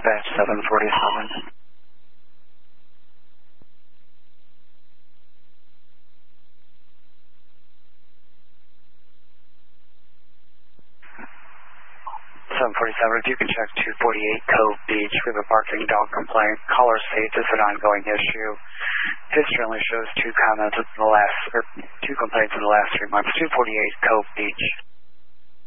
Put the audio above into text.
dispatch 747. 747, if you can check 248 Cove Beach. We have a barking dog complaint. Caller states it's an ongoing issue. History only shows two complaints in the last 3 months. 248 Cove Beach.